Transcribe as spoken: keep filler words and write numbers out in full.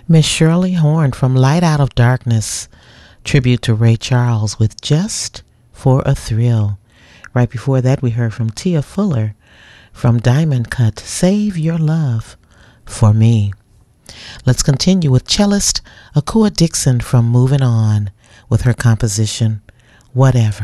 Miss Shirley Horn from Light Out of Darkness, tribute to Ray Charles with Just for a Thrill. Right before that, we heard from Tia Fuller from Diamond Cut, Save Your Love for Me. Let's continue with cellist Akua Dixon from Moving On with her composition, Whatever.